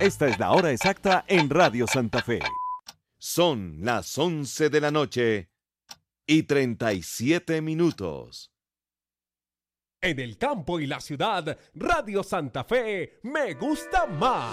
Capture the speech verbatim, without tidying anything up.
Esta es la hora exacta en Radio Santa Fe. Son las once de la noche y treinta y siete minutos. En el campo y la ciudad, Radio Santa Fe me gusta más.